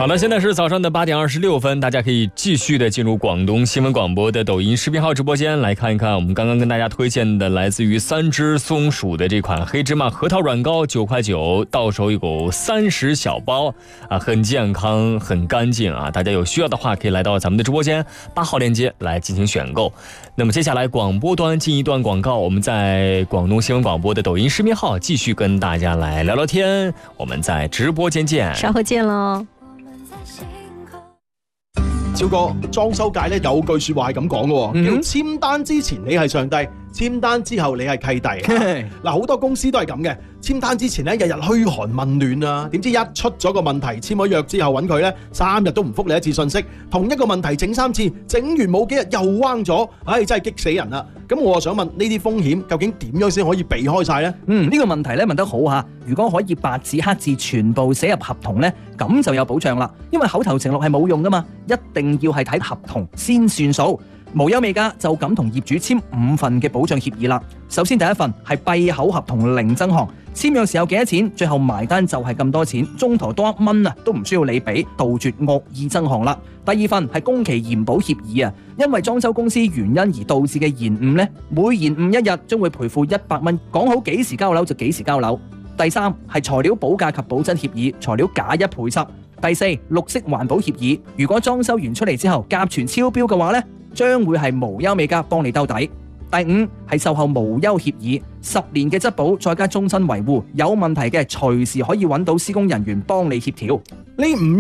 好了，现在是早上的8:26，大家可以继续的进入广东新闻广播的抖音视频号直播间来看一看我们刚刚跟大家推荐的来自于三只松鼠的这款黑芝麻核桃软膏9.9块，到手有30小包啊，很健康很干净啊，大家有需要的话可以来到咱们的直播间8号链接来进行选购。那么接下来广播端进一段广告，我们在广东新闻廣播的抖音視頻號繼續跟大家來聊聊天，我們在直播間見， 稍後見咯。 超哥，裝修界咧有句說話係咁講嘅，叫簽單之前你係上帝，簽單之後你係契弟。嗱，好多公司都係咁嘅，簽單之前咧日日噓寒問暖啊，點知一出咗個問題，簽咗約之後揾佢咧3日都唔覆你一次信息，同一個問題整3次，整完冇幾日又彎咗，真係激死人啦！咁我想問呢啲風險究竟點樣先可以避開晒呢？ 呢個問題咧問得好嚇，如果可以白紙黑字全部寫入合同咧，咁就有保障啦。因為口頭承諾係冇用噶嘛，一定要係睇合同先算數。無憂美家就咁同業主簽5份嘅保障協議啦。首先第一份係閉口合同零增項，簽約時有幾多錢，最後埋單就係咁多錢，中途多1蚊啊都唔需要你俾，杜絕惡意增項啦。第二份係工期延保協議啊，因為裝修公司原因而導致嘅延誤呢，每延誤1日將會賠付100蚊，講好幾時交樓就幾時交樓。第三係材料保價及保真協議，材料假一賠十。第四，綠色環保協議，如果裝修完出嚟之後甲醛超標嘅話呢，將會係無憂美家幫你兜底。第五係售後無憂協議，10年嘅質保再加終身維護，有問題嘅隨時可以揾到施工人員幫你協調。 呢5